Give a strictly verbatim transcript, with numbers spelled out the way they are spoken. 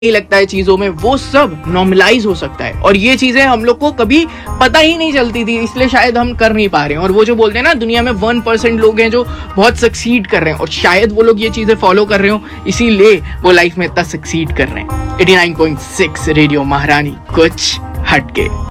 नहीं लगता है चीजों में, वो सब नॉर्मलाइज हो सकता है। और ये चीजें हम लोग को कभी पता ही नहीं चलती थी, इसलिए शायद हम कर नहीं पा रहे हैं। और वो जो बोलते हैं ना, दुनिया में वन परसेंट लोग हैं जो बहुत सक्सीड कर रहे हैं, और शायद वो लोग ये चीजें फॉलो कर रहे हो, इसीलिए वो लाइफ में इतना सक्सीड कर रहे हैं। Eighty nine point six radio महारानी, कुछ हटके।